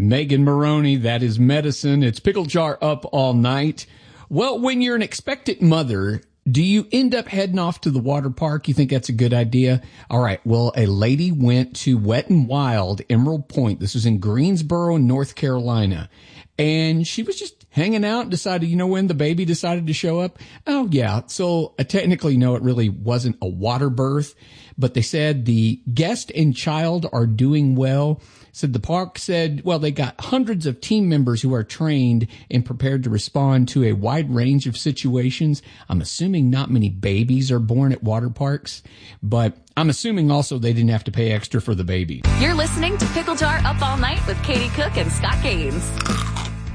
Megan Maroney, that is medicine. It's Pickle Jar Up All Night. Well, when you're an expectant mother, do you end up heading off to the water park? You think that's a good idea? All right. Well, a lady went to Wet n Wild, Emerald Point. This was in Greensboro, North Carolina. And she was just hanging out and decided, when the baby decided to show up? Oh, yeah. So technically, no, it really wasn't a water birth. But they said the guest and child are doing well. Said the park said, well, they got hundreds of team members who are trained and prepared to respond to a wide range of situations. I'm assuming not many babies are born at water parks, but I'm assuming also they didn't have to pay extra for the baby. You're listening to Pickle Jar Up All Night with Katie Cook and Scott Gaines.